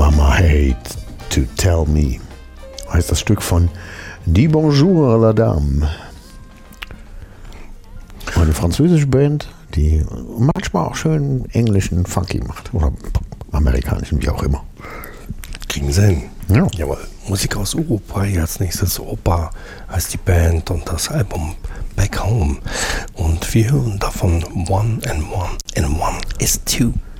Mama Hate to Tell Me heißt das Stück von Die Bonjour la Dame. Eine französische Band, die manchmal auch schön englischen Funky macht. Oder amerikanischen, wie auch immer. Kriegen sie hin. Ja. Jawohl. Musik aus Europa, hier als nächstes Opa heißt die Band und das Album Back Home. Und wir hören davon One and One and One is Two.